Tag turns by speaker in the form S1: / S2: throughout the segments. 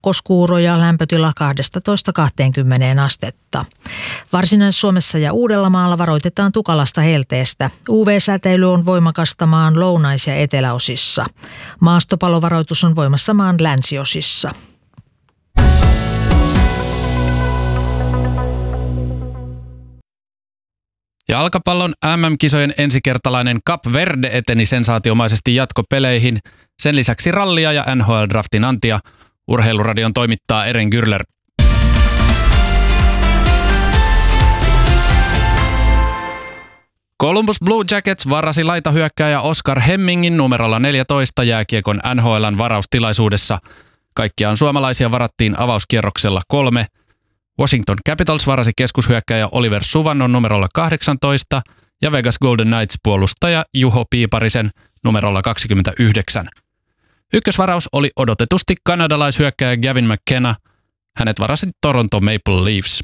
S1: kakkoskuuro ja lämpötila 12-20 astetta. Varsinais-Suomessa ja Uudellamaalla varoitetaan tukalasta helteestä. UV-säteily on voimakasta maan lounais- ja eteläosissa. Maastopalovaroitus on voimassa maan länsiosissa.
S2: Jalkapallon MM-kisojen ensikertalainen Cap Verde eteni sensaatiomaisesti jatkopeleihin. Sen lisäksi rallia ja NHL-draftin antia. Urheiluradion toimittaa Eren Gürler. Columbus Blue Jackets varasi laitahyökkääjä Oskar Hemmingin numerolla 14 jääkiekon NHL:n varaustilaisuudessa. Kaikkiaan suomalaisia varattiin avauskierroksella 3. Washington Capitals varasi keskushyökkääjä Oliver Suvannon numerolla 18 ja Vegas Golden Knights puolustaja Juho Piiparisen numerolla 29. Ykkösvaraus oli odotetusti kanadalaishyökkääjä Gavin McKenna. Hänet varasi Toronto Maple Leafs.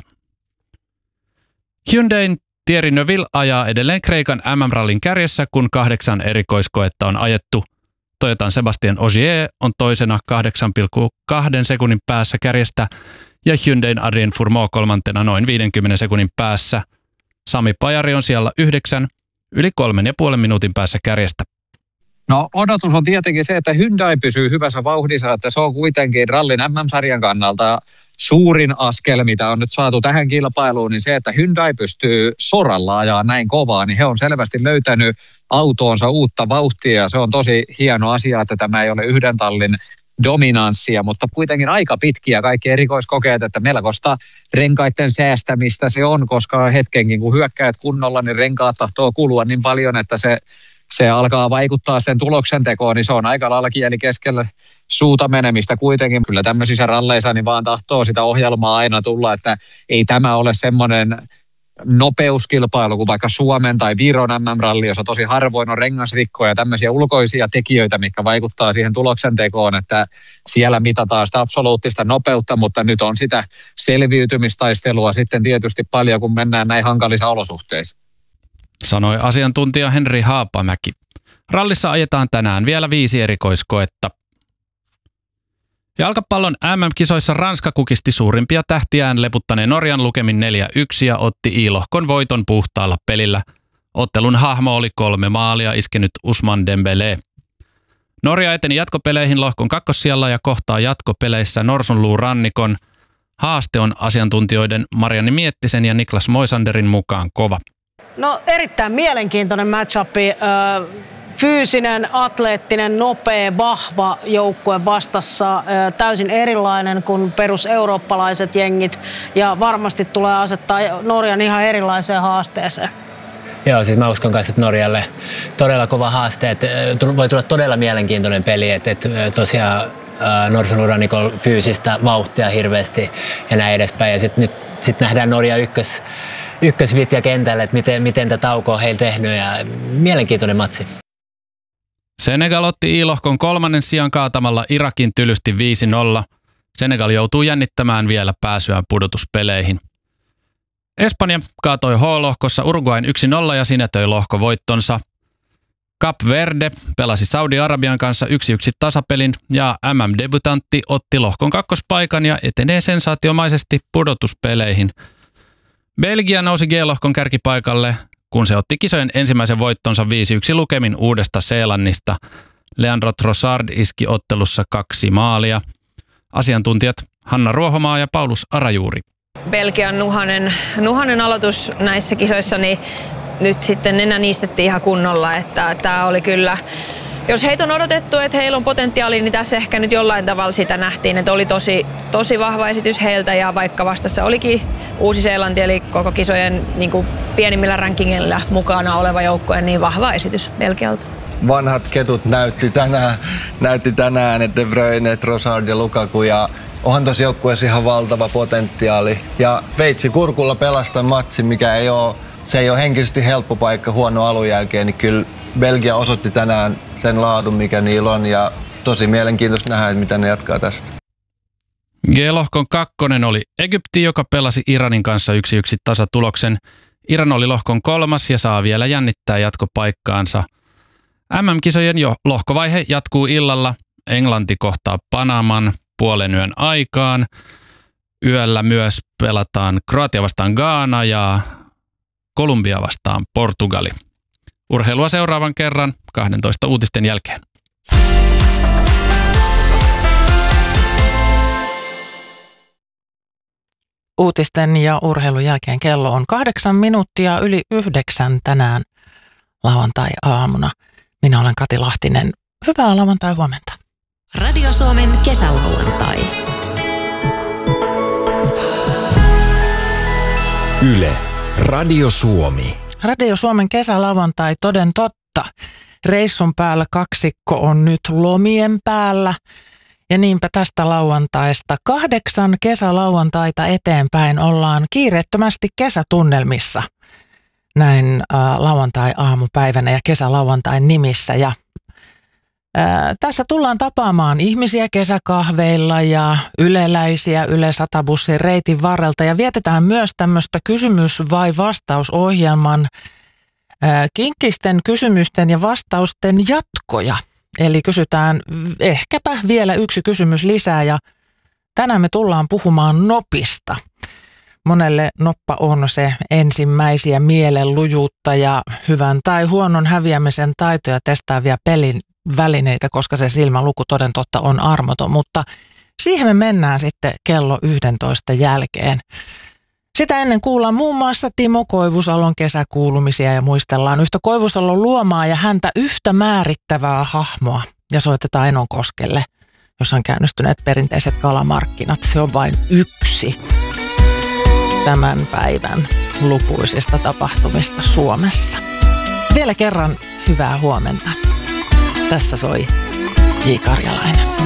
S2: Hyundain Thierry Neuville ajaa edelleen Kreikan MM-rallin kärjessä, kun 8 erikoiskoetta on ajettu. Toyotan Sebastien Ogier on toisena 8,2 sekunnin päässä kärjestä ja Hyundain Adrien Fourmeau kolmantena noin 50 sekunnin päässä. Sami Pajari on siellä 9, yli 3,5 minuutin päässä kärjestä.
S3: No odotus on tietenkin se, että Hyundai pysyy hyvässä vauhdissa, että se on kuitenkin rallin MM-sarjan kannalta suurin askel, mitä on nyt saatu tähän kilpailuun, niin se, että Hyundai pystyy soralla ajaa näin kovaa, niin he on selvästi löytänyt autoonsa uutta vauhtia ja se on tosi hieno asia, että tämä ei ole yhden tallin dominanssia, mutta kuitenkin aika pitkiä kaikki erikoiskokeet, että melkoista renkaiden säästämistä se on, koska hetkenkin kun hyökkäät kunnolla, niin renkaat tahtoo kulua niin paljon, että se alkaa vaikuttaa sen tuloksen tekoon, niin se on aika lailla kieli keskellä suuta menemistä kuitenkin. Kyllä tämmöisissä ralleissa niin vaan tahtoo sitä ohjelmaa aina tulla, että ei tämä ole semmoinen nopeuskilpailu kuin vaikka Suomen tai Viron MM-ralli, jossa tosi harvoin on rengasrikkoja ja tämmöisiä ulkoisia tekijöitä, mitkä vaikuttaa siihen tuloksen tekoon, että siellä mitataan sitä absoluuttista nopeutta, mutta nyt on sitä selviytymistaistelua sitten tietysti paljon, kun mennään näin hankalissa olosuhteissa.
S2: Sanoi asiantuntija Henri Haapamäki. Rallissa ajetaan tänään vielä 5 erikoiskoetta. Jalkapallon MM-kisoissa Ranska kukisti suurimpia tähtiään leputtaneen Norjan lukemin 4-1 ja otti I-lohkon voiton puhtaalla pelillä. Ottelun hahmo oli 3 maalia iskenyt Ousmane Dembélé. Norja eteni jatkopeleihin lohkon kakkossijalla ja kohtaa jatkopeleissä Norsunluurannikon. Haaste on asiantuntijoiden Marianne Miettisen ja Niklas Moisanderin mukaan kova.
S4: No erittäin mielenkiintoinen match-upi. Fyysinen, atleettinen, nopea, vahva joukkue vastassa, täysin erilainen kuin peruseurooppalaiset jengit ja varmasti tulee asettaa Norjan ihan erilaiseen haasteeseen.
S5: Joo, siis mä uskon kanssa, että Norjalle todella kova haaste, että voi tulla todella mielenkiintoinen peli, että tosiaan Norsunluurannikolla fyysistä vauhtia hirveästi ja näin edespäin ja sitten nähdään Norja ykkösvitja kentällä, että miten tätä taukoa on heillä tehnyt ja mielenkiintoinen matsi.
S2: Senegal otti I-lohkon 3. sijan kaatamalla Irakin tylysti 5-0. Senegal joutuu jännittämään vielä pääsyään pudotuspeleihin. Espanja kaatoi H-lohkossa Uruguayn 1-0 ja sinetöi lohkovoittonsa. Cap Verde pelasi Saudi-Arabian kanssa 1-1 tasapelin ja MM-debutantti otti lohkon kakkospaikan ja etenee sensaatiomaisesti pudotuspeleihin. Belgia nousi G-lohkon kärkipaikalle, kun se otti kisojen ensimmäisen voittonsa 5-1 lukemin Uudesta-Seelannista. Leandro Trossard iski ottelussa 2 maalia. Asiantuntijat Hanna Ruohomaa ja Paulus Arajuuri.
S6: Belgian nuhanen aloitus näissä kisoissa, niin nyt sitten nenä niistettiin ihan kunnolla. Että tämä oli kyllä, jos heitä on odotettu, että heillä on potentiaalia, niin tässä ehkä nyt jollain tavalla sitä nähtiin, että oli tosi vahva esitys heiltä ja vaikka vastassa olikin Uusi-Seelanti, eli koko kisojen niin kuin pienimmillä rankingilla mukana oleva joukkue, niin vahva esitys Belgialta.
S7: Vanhat ketut näytti tänään, että De Bruyne, Trossard ja Lukaku ja onhan tuossa joukkueessa ihan valtava potentiaali. Ja veitsi kurkulla pelastaa matsin, mikä ei ole henkisesti helppo paikka huono alun jälkeen, niin kyllä Belgia osoitti tänään sen laadun, mikä niillä on ja tosi mielenkiintoista nähdä, mitä ne jatkaa tästä.
S2: G-lohkon 2. oli Egypti, joka pelasi Iranin kanssa 1-1 tasatuloksen. Iran oli lohkon 3. ja saa vielä jännittää jatkopaikkaansa. MM-kisojen lohkovaihe jatkuu illalla. Englanti kohtaa Panaman, puolen yön aikaan. Yöllä myös pelataan Kroatia vastaan Ghana ja Kolumbia vastaan Portugali. Urheilua seuraavan kerran 12 uutisten jälkeen.
S8: Uutisten ja urheilun jälkeen kello on 8 minuuttia yli 9 tänään lauantai-aamuna. Minä olen Kati Lahtinen. Hyvää lauantai-huomenta.
S9: Radio Suomen kesälauantai.
S10: Yle. Radio Suomi.
S8: Radio Suomen kesälauantai, toden totta. Reissun päällä kaksikko on nyt lomien päällä. Ja niinpä tästä lauantaista 8 kesälauantaita eteenpäin ollaan kiireettömästi kesätunnelmissa. Näin lauantai-aamupäivänä ja kesälauantain nimissä. Ja tässä tullaan tapaamaan ihmisiä kesäkahveilla ja yleläisiä Yle 100-bussin reitin varrelta. Ja vietetään myös tämmöistä kysymys- vai vastausohjelman kinkkisten kysymysten ja vastausten jatkoja. Eli kysytään ehkäpä vielä yksi kysymys lisää ja tänään me tullaan puhumaan nopista. Monelle noppa on se ensimmäisiä mielenlujuutta ja hyvän tai huonon häviämisen taitoja testaavia pelin välineitä, koska se silmäluku toden totta on armoton, mutta siihen me mennään sitten kello 11 jälkeen. Sitä ennen kuullaan muun muassa Timo Koivusalon kesäkuulumisia ja muistellaan yhtä Koivusalon luomaa ja häntä yhtä määrittävää hahmoa ja soitetaan Enonkoskelle, jossa on käynnistyneet perinteiset kalamarkkinat. Se on vain yksi tämän päivän lukuisista tapahtumista Suomessa. Vielä kerran hyvää huomenta. Tässä soi J. Karjalainen.